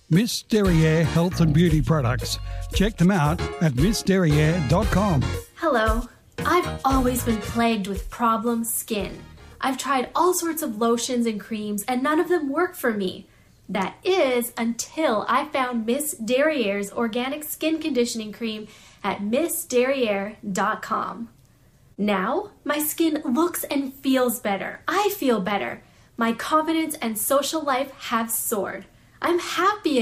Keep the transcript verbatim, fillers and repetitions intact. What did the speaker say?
Miss Derriere Health and Beauty Products. Check them out at miss derriere dot com. Hello. I've always been plagued with problem skin. I've tried all sorts of lotions and creams and none of them work for me. That is until I found Miss Derriere's organic skin conditioning cream at miss derriere dot com. Now, my skin looks and feels better. I feel better. My confidence and social life have soared. I'm happy